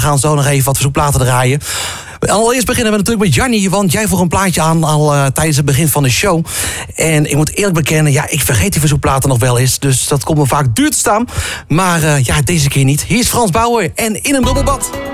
We gaan zo nog even wat verzoekplaten draaien. Allereerst beginnen we natuurlijk met Jannie, want jij vroeg een plaatje aan al tijdens het begin van de show. En ik moet eerlijk bekennen, ik vergeet die verzoekplaten nog wel eens. Dus dat komt me vaak duur te staan. Maar deze keer niet. Hier is Frans Bauer en In een Dubbelbad.